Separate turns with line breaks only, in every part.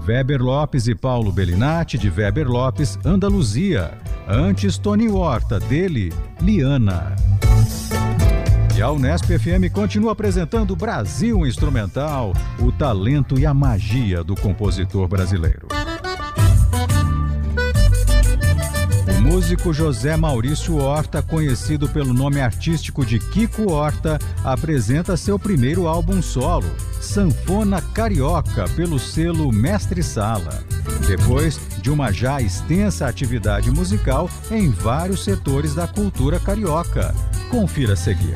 Weber Lopes e Paulo Bellinati, de Weber Lopes, Andaluzia. Antes, Tony Horta, dele, Liana. E a Unesp FM continua apresentando Brasil Instrumental, o talento e a magia do compositor brasileiro. O músico José Maurício Horta, conhecido pelo nome artístico de Kiko Horta, apresenta seu primeiro álbum solo, Sanfona Carioca, pelo selo Mestre Sala, depois de uma já extensa atividade musical em vários setores da cultura carioca. Confira a seguir.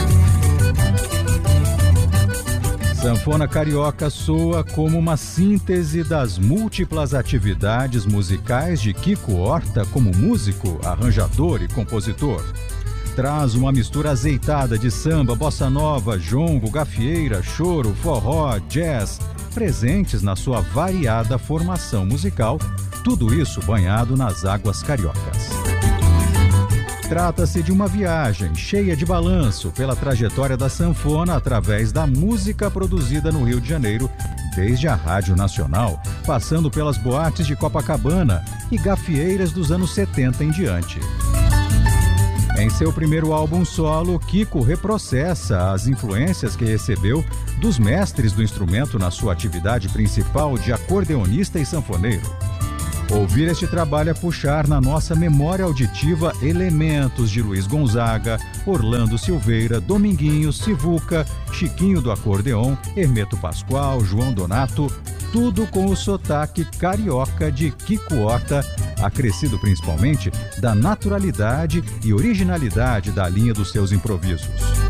Sanfona Carioca soa como uma síntese das múltiplas atividades musicais de Kiko Horta como músico, arranjador e compositor. Traz uma mistura azeitada de samba, bossa nova, jongo, gafieira, choro, forró, jazz, presentes na sua variada formação musical, tudo isso banhado nas águas cariocas. Trata-se de uma viagem cheia de balanço pela trajetória da sanfona através da música produzida no Rio de Janeiro, desde a Rádio Nacional, passando pelas boates de Copacabana e gafieiras dos anos 70 em diante. Em seu primeiro álbum solo, Kiko reprocessa as influências que recebeu dos mestres do instrumento na sua atividade principal de acordeonista e sanfoneiro. Ouvir este trabalho é puxar na nossa memória auditiva elementos de Luiz Gonzaga, Orlando Silveira, Dominguinhos, Sivuca, Chiquinho do Acordeon, Hermeto Pascoal, João Donato, tudo com o sotaque carioca de Kiko Horta, acrescido principalmente da naturalidade e originalidade da linha dos seus improvisos.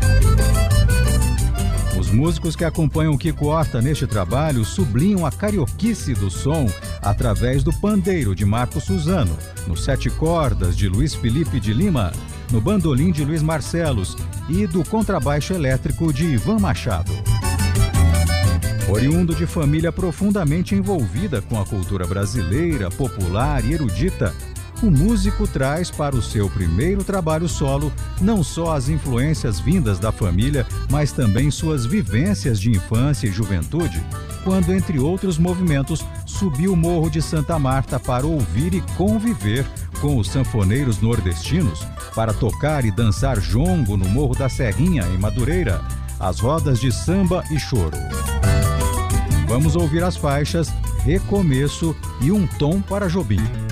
Os músicos que acompanham Kiko Horta neste trabalho sublinham a carioquice do som através do pandeiro de Marco Suzano, no sete cordas de Luiz Felipe de Lima, no bandolim de Luiz Marcelos e do contrabaixo elétrico de Ivan Machado. Oriundo de família profundamente envolvida com a cultura brasileira, popular e erudita, o músico traz para o seu primeiro trabalho solo não só as influências vindas da família, mas também suas vivências de infância e juventude, quando, entre outros movimentos, subiu o Morro de Santa Marta para ouvir e conviver com os sanfoneiros nordestinos, para tocar e dançar jongo no Morro da Serrinha, em Madureira, as rodas de samba e choro. Vamos ouvir as faixas Recomeço e Um Tom para Jobim.